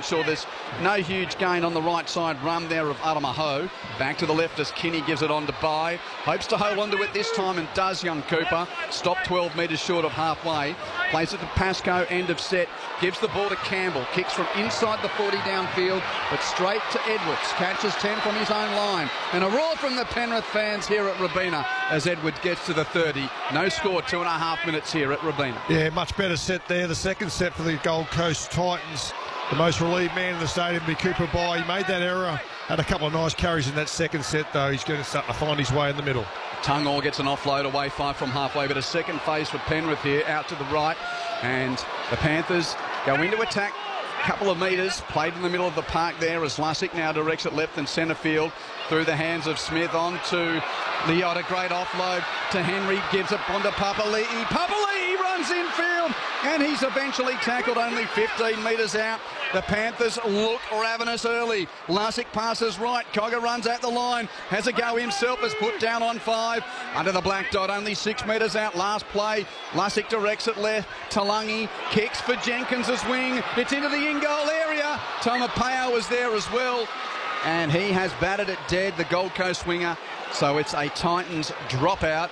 sure there's no huge gain on the right side run there of Aramaho. Back to the left as Kinney gives it on to Bai. Hopes to hold on to it this time and does young Cooper. Stop 12 metres short of halfway. Plays it to Pascoe, end of set. Gives the ball to Campbell. Kicks from inside the 40 downfield, but straight to Edwards. Catches 10 from his own line. And a roar from the Penrith fans here at Robina as Edwards gets to the 30. No score, 2.5 minutes here at Robina. Yeah, much better set there. The second set for the Gold Coast Titans. The most relieved man in the stadium, be Cooper Bai. He made that error. Had a couple of nice carries in that second set, though. He's going to start to find his way in the middle. Tungall gets an offload away 5 from halfway, but a second phase for Penrith here, out to the right. And the Panthers go into attack. Couple of metres, played in the middle of the park there as Lussick now directs it left and centre field through the hands of Smith on to Leota. Great offload to Henry, gives it on to Papali'i. Papali'i runs infield and he's eventually tackled only 15 metres out. The Panthers look ravenous early. Lussick passes right, Cogger runs at the line, has a go himself, is put down on 5. Under the black dot, only 6 metres out. Last play, Lussick directs it left. Talangi kicks for Jenkins' wing. It's into the in-goal area. Tomapao was there as well. And he has batted it dead, the Gold Coast winger. So it's a Titans dropout.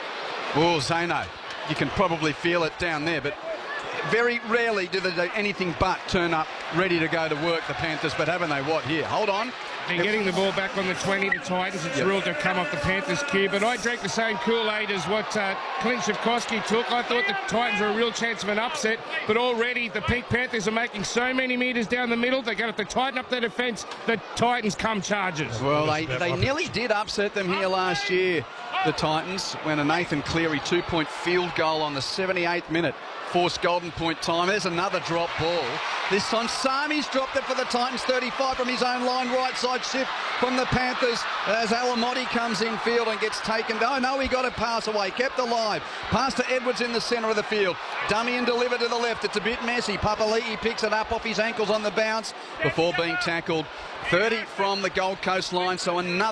Oh, Zano, you can probably feel it down there, but very rarely do they do anything but turn up ready to go to work, the Panthers, but haven't they what here? Hold on. They're getting the ball back on the 20, the Titans. It's ruled to come off the Panthers' cue, but I drank the same Kool-Aid as what Clint Shavkowski took. I thought the Titans were a real chance of an upset, but already the Pink Panthers are making so many metres down the middle. They're going to have to tighten up their defence. The Titans come charges. Well, they nearly did upset them here last year, the Titans, when a Nathan Cleary 2-point field goal on the 78th minute forced Golden Point time. There's another drop ball. This time Sami's dropped it for the Titans, 35 from his own line, right side shift from the Panthers as Alamotti comes in field and gets taken. Oh no, he got a pass away, kept alive. Pass to Edwards in the centre of the field. Dummy and deliver to the left. It's a bit messy. Papali'i picks it up off his ankles on the bounce before being tackled. 30 from the Gold Coast line, so another